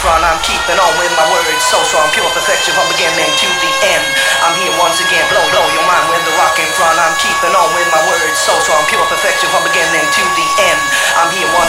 front, I'm keeping on with my words. So strong, pure perfection from beginning to the end. I'm here once again, blow your mind with the rock in front. I'm keeping on with my words. So strong, pure perfection from beginning to the end. I'm here once